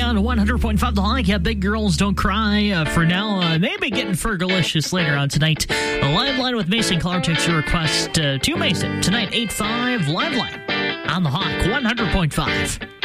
on 100.5 The Hawk. Yeah, Big Girls Don't Cry for now. Maybe getting Fergalicious later on tonight. A live line with Mason Clark takes your request to Mason tonight, 8-5 live line on The Hawk 100.5.